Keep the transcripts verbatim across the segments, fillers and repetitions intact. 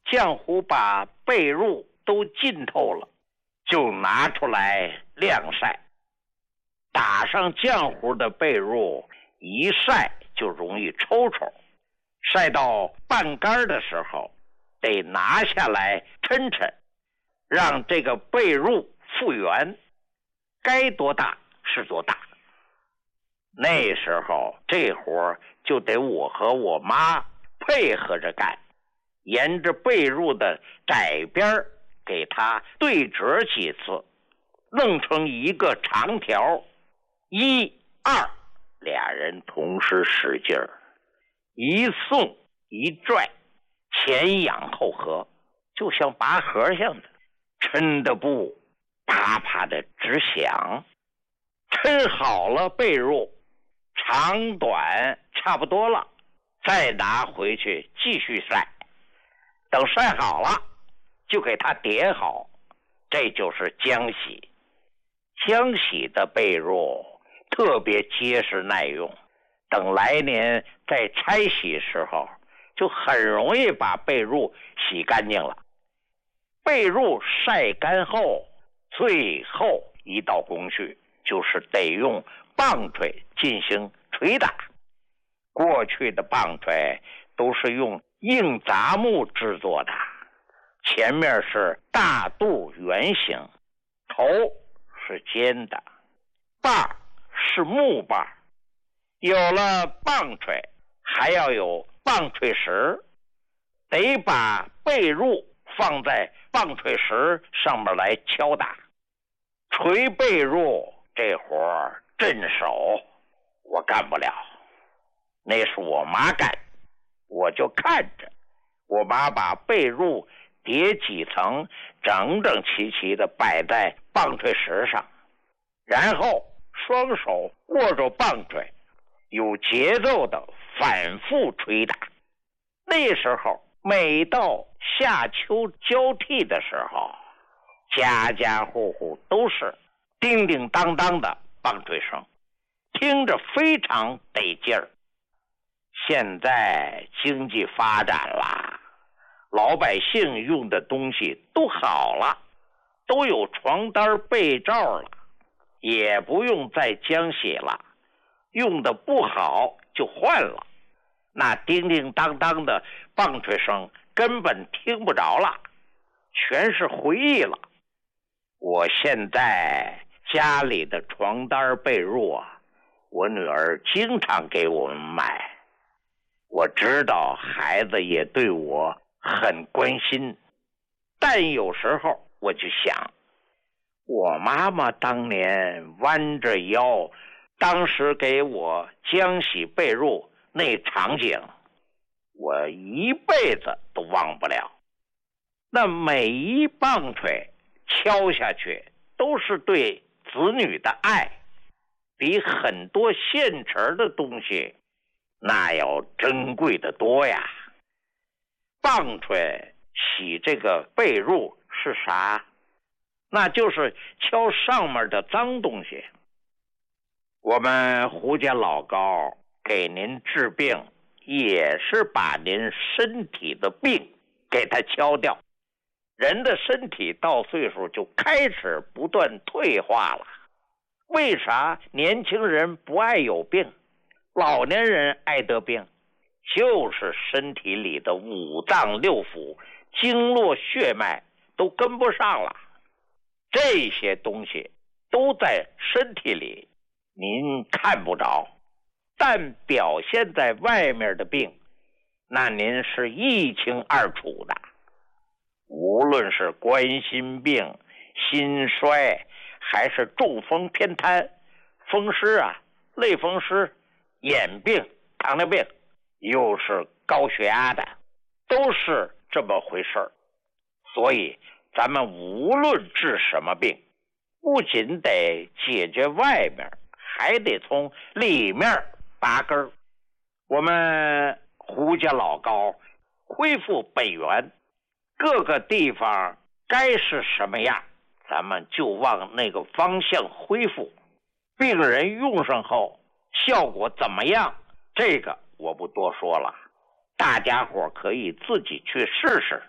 浆糊把被褥都浸透了，就拿出来晾晒。打上浆糊的被褥一晒就容易抽抽，晒到半干的时候得拿下来抻抻，让这个被褥复原，该多大是多大。那时候这活就得我和我妈配合着干，沿着被褥的窄边给它对折几次，弄成一个长条，一二俩人同时使劲儿，一送一拽，前仰后合，就像拔河像的，抻的布啪啪的直响。抻好了被褥，长短差不多了，再拿回去继续晒。等晒好了，就给它叠好，这就是浆洗。浆洗的被褥特别结实耐用，等来年在拆洗时候就很容易把被褥洗干净了。被褥晒干后，最后一道工序就是得用棒槌进行捶打。过去的棒槌都是用硬杂木制作的，前面是大肚圆形，头是尖的，把是木把。有了棒槌，还要有棒槌石，得把被褥放在棒槌石上面来敲打。捶被褥这活儿镇手，我干不了，那是我妈干，我就看着我妈把被褥叠几层，整整齐齐的摆在棒槌石上，然后双手握着棒槌，有节奏的反复捶打。那时候每到夏秋交替的时候，家家户户都是叮叮当当的棒槌声，听着非常得劲儿。现在经济发展了，老百姓用的东西都好了，都有床单被罩了，也不用再浆洗了，用的不好就换了。那叮叮当当的棒槌声根本听不着了，全是回忆了。我现在家里的床单被褥啊，我女儿经常给我们买。我知道孩子也对我很关心，但有时候我就想，我妈妈当年弯着腰，当时给我浆洗被褥那场景，我一辈子都忘不了。那每一棒槌敲下去都是对子女的爱，比很多现成的东西那要珍贵的多呀。棒槌洗这个被褥是啥？那就是敲上面的脏东西。我们胡家老高给您治病，也是把您身体的病给它敲掉。人的身体到岁数就开始不断退化了。为啥年轻人不爱有病，老年人爱得病？就是身体里的五脏六腑、经络血脉都跟不上了。这些东西都在身体里，您看不着，但表现在外面的病，那您是一清二楚的。无论是冠心病、心衰，还是中风偏瘫、风湿啊、类风湿、眼病、糖尿病，又是高血压的，都是这么回事儿。所以咱们无论治什么病，不仅得解决外面，还得从里面拔根儿。我们胡家老高恢复本源，各个地方该是什么样，咱们就往那个方向恢复。病人用上后效果怎么样，这个我不多说了，大家伙可以自己去试试。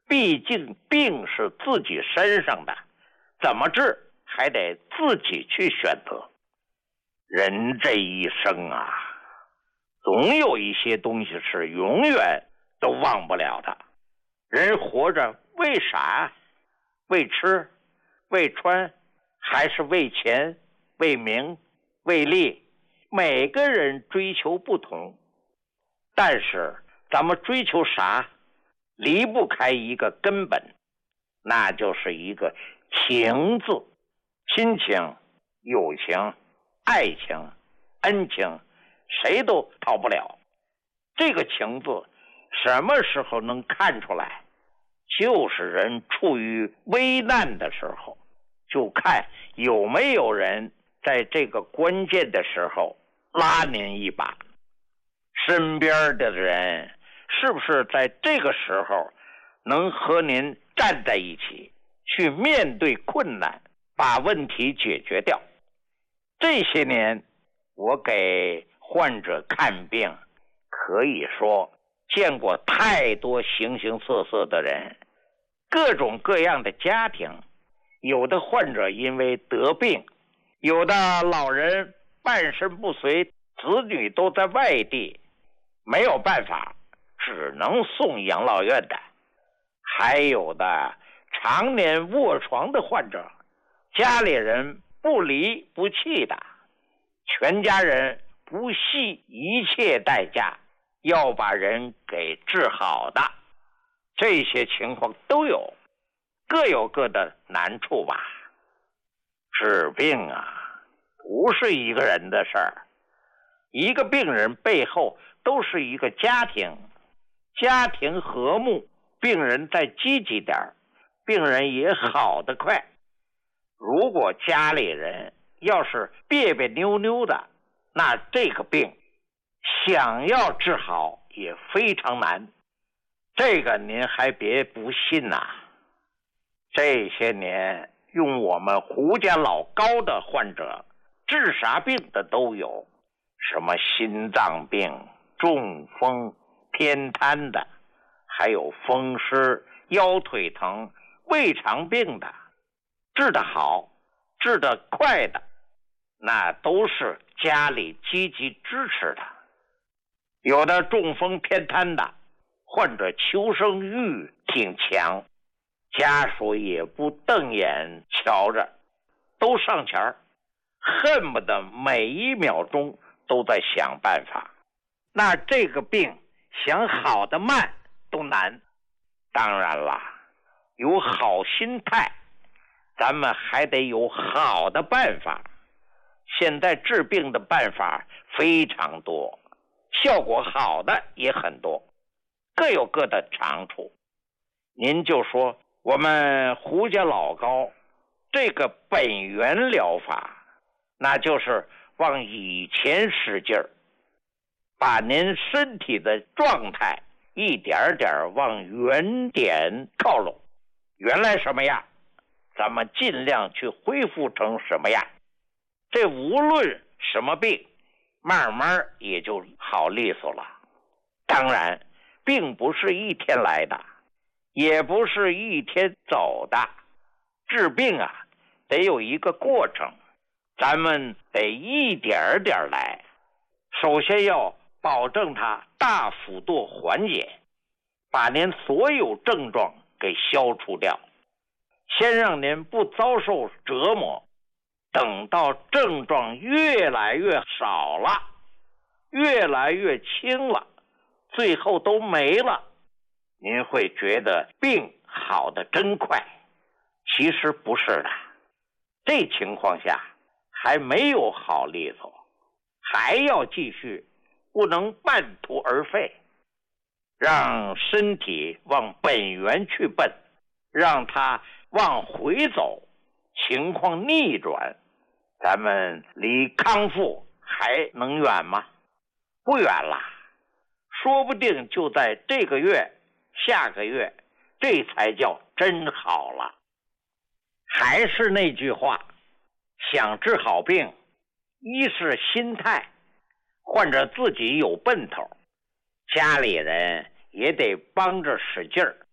毕竟病是自己身上的，怎么治还得自己去选择。人这一生啊，总有一些东西是永远都忘不了的。人活着为啥？为吃，为穿，还是为钱，为名，为利？每个人追求不同，但是咱们追求啥，离不开一个根本，那就是一个情字。亲情、友情、爱情、恩情，谁都逃不了。这个情字什么时候能看出来？就是人处于危难的时候，就看有没有人在这个关键的时候拉您一把。身边的人是不是在这个时候能和您站在一起，去面对困难，把问题解决掉？这些年我给患者看病，可以说见过太多形形色色的人，各种各样的家庭。有的患者因为得病，有的老人半身不遂，子女都在外地，没有办法，只能送养老院的。还有的常年卧床的患者，家里人不离不弃的，全家人不惜一切代价要把人给治好的，这些情况都有，各有各的难处吧。治病啊，不是一个人的事儿，一个病人背后都是一个家庭，家庭和睦，病人再积极点，病人也好得快。如果家里人要是别别扭扭的，那这个病想要治好也非常难。这个您还别不信呐、啊。这些年用我们胡家老高的患者，治啥病的都有，什么心脏病、中风、偏瘫的，还有风湿、腰腿疼、胃肠病的，治得好、治得快的，那都是家里积极支持的。有的中风偏瘫的患者求生欲挺强，家属也不瞪眼瞧着，都上前，恨不得每一秒钟都在想办法。那这个病想好的慢都难。当然了，有好心态，咱们还得有好的办法。现在治病的办法非常多，效果好的也很多，各有各的长处。您就说我们胡家老高这个本源疗法，那就是往以前使劲儿，把您身体的状态一点点往原点靠拢。原来什么样，咱们尽量去恢复成什么样。这无论什么病，慢慢也就好利索了。当然，并不是一天来的，也不是一天走的。治病啊，得有一个过程，咱们得一点点来。首先要保证它大幅度缓解，把您所有症状给消除掉，先让您不遭受折磨。等到症状越来越少了，越来越轻了，最后都没了，您会觉得病好得真快。其实不是的，这情况下还没有好利索，还要继续，不能半途而废，让身体往本源去奔，让它往回走，情况逆转，咱们离康复还能远吗？不远了，说不定就在这个月、下个月，这才叫真好了。还是那句话，想治好病，一是心态，患者自己有奔头，家里人也得帮着使劲儿，